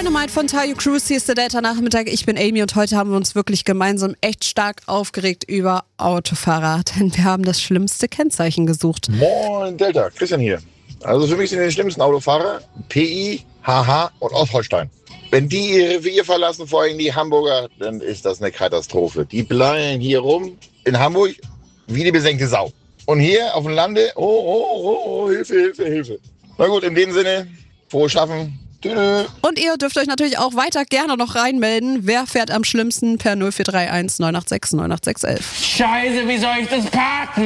Dynamite von Tayo Cruz, hier ist der Delta-Nachmittag. Ich bin Amy und heute haben wir uns wirklich gemeinsam echt stark aufgeregt über Autofahrer, denn wir haben das schlimmste Kennzeichen gesucht. Moin Delta, Christian hier. Also für mich sind die schlimmsten Autofahrer PI, HH und Ostholstein. Wenn die ihr Revier verlassen, vor allem die Hamburger, dann ist das eine Katastrophe. Die bleiben hier rum in Hamburg wie die besenkte Sau. Und hier auf dem Lande, Hilfe, Hilfe, Hilfe. Na gut, in dem Sinne, frohes Schaffen. Tschüss. Und ihr dürft euch natürlich auch weiter gerne noch reinmelden. Wer fährt am schlimmsten per 0431 986 98611. Scheiße, wie soll ich das parken?